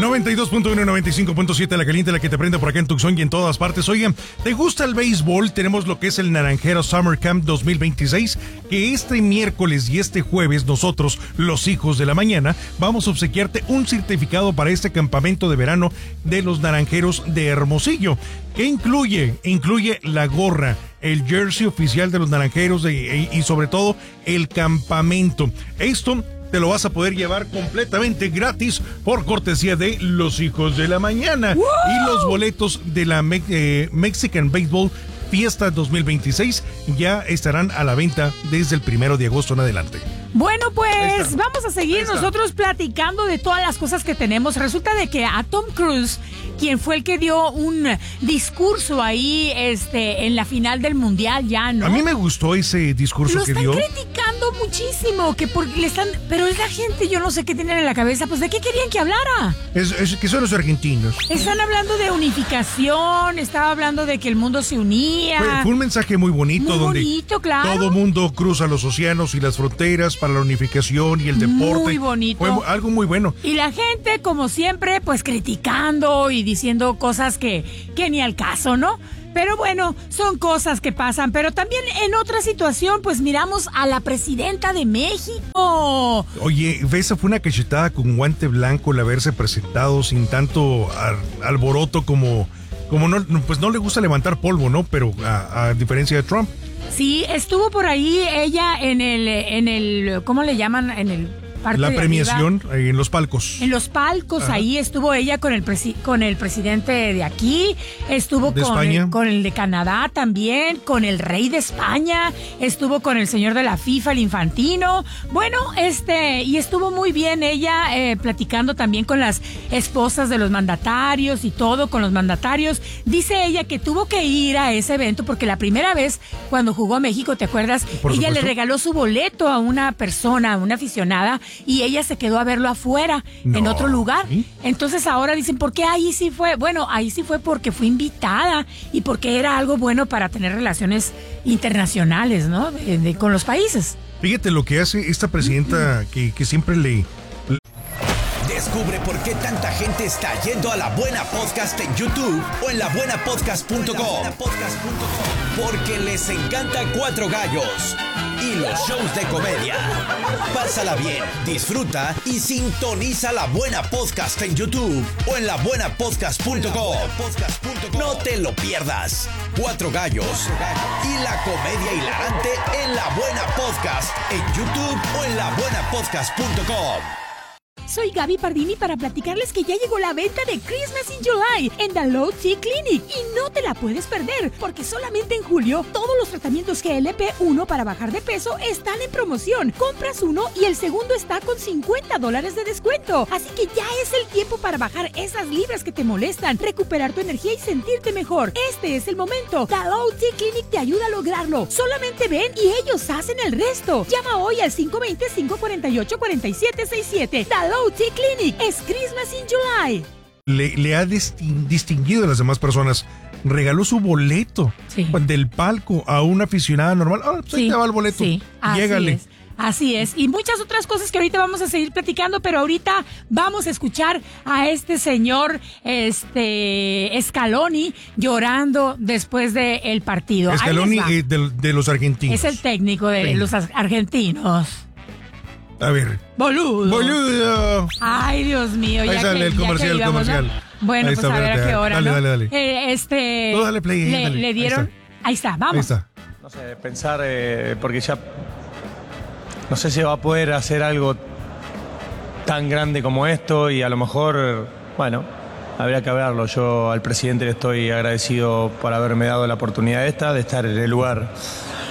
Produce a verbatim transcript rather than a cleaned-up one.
noventa y dos punto uno, noventa y cinco punto siete, la caliente, la que te prende por acá en Tucson y en todas partes. Oigan, ¿te gusta el béisbol? Tenemos lo que es el Naranjero Summer Camp dos mil veintiséis, que este miércoles y este jueves nosotros, los hijos de la mañana, vamos a obsequiarte un certificado para este campamento de verano de los Naranjeros de Hermosillo. ¿Qué incluye? Incluye la gorra, el jersey oficial de los Naranjeros de, y, y sobre todo el campamento. Esto te lo vas a poder llevar completamente gratis por cortesía de los hijos de la mañana. ¡Wow! Y los boletos de la Me- eh, Mexican Baseball Fiesta dos mil veintiséis ya estarán a la venta desde el primero de agosto en adelante. Bueno, pues vamos a seguir nosotros platicando de todas las cosas que tenemos. Resulta de que a Tom Cruise, quien fue el que dio un discurso ahí este, en la final del Mundial ya, ¿no? A mí me gustó ese discurso Lo que dio. Lo están criticando muchísimo, que porque le están... Pero es la gente, yo no sé qué tienen en la cabeza, pues ¿de qué querían que hablara? Es, es que son los argentinos. Están hablando de unificación, estaba hablando de que el mundo se unía. Fue, fue un mensaje muy bonito, muy donde bonito, claro. todo mundo cruza los océanos y las fronteras para la unificación y el deporte. Muy bonito. Fue algo muy bueno. Y la gente, como siempre, pues criticando y diciendo cosas que, que ni al caso, ¿no? Pero bueno, son cosas que pasan. Pero también en otra situación, pues miramos a la presidenta de México. Oye, esa fue una cachetada con guante blanco el haberse presentado sin tanto ar- alboroto como, como no, pues no le gusta levantar polvo, ¿no? Pero a, a diferencia de Trump. Sí, estuvo por ahí ella en el, en el, ¿cómo le llaman? En el parte La de premiación arriba. en los palcos. En los palcos, ajá. Ahí estuvo ella con el presi- con el presidente de aquí, estuvo de con España. el, con el de Canadá también, con el rey de España, estuvo con el señor de la FIFA, el Infantino. Bueno, este, y estuvo muy bien ella eh, platicando también con las esposas de los mandatarios y todo, con los mandatarios. Dice ella que tuvo que ir a ese evento porque la primera vez cuando jugó a México, ¿te acuerdas? Por ella supuesto. le regaló su boleto a una persona, a una aficionada, y ella se quedó a verlo afuera, no. en otro lugar. ¿Sí? Entonces ahora dicen, ¿por qué ahí sí fue? Bueno, ahí sí fue porque fue invitada y porque era algo bueno para tener relaciones internacionales, ¿no? De, de, con los países. Fíjate lo que hace esta presidenta que, que siempre le... Descubre por qué tanta gente está yendo a La Buena Podcast en YouTube o en la buena podcast punto com. Porque les encanta Cuatro Gallos y los shows de comedia. Pásala bien, disfruta y sintoniza La Buena Podcast en YouTube o en la buena podcast punto com. No te lo pierdas. Cuatro Gallos y la comedia hilarante en La Buena Podcast en YouTube o en la buena podcast punto com. Soy Gaby Pardini para platicarles que ya llegó la venta de Christmas in July en The Low T Clinic y no te la puedes perder porque solamente en julio todos los tratamientos G L P uno para bajar de peso están en promoción. Compras uno y el segundo está con cincuenta dólares de descuento. Así que ya es el tiempo para bajar esas libras que te molestan, recuperar tu energía y sentirte mejor. Este es el momento. The Low T Clinic te ayuda a lograrlo. Solamente ven y ellos hacen el resto. Llama hoy al cinco dos cero, cinco cuatro ocho, cuatro siete seis siete. The Low T Clinic es Christmas in July. Le, le ha distin- distinguido a las demás personas. Regaló su boleto sí. del palco a una aficionada normal. Ah, pues sí, ahí te va el boleto. Sí, llégale. Así es. Así es, y muchas otras cosas que ahorita vamos a seguir platicando, pero ahorita vamos a escuchar a este señor este Scaloni llorando después del partido. Scaloni eh, de, de los argentinos. Es el técnico de sí. los argentinos. A ver. Boludo. Boludo. Ay, Dios mío. Ahí ya sale que, el comercial, ya que íbamos, comercial. ¿no? Bueno, ahí pues está, a ver espérate, a qué hora, dale, ¿no? Dale, dale, eh, este. no, dale play, le, dale. le dieron. Ahí está. Ahí está, vamos. Ahí está. No sé, pensar, eh, porque ya. No sé si va a poder hacer algo tan grande como esto y a lo mejor, bueno, habría que verlo. Yo al presidente le estoy agradecido por haberme dado la oportunidad esta de estar en el lugar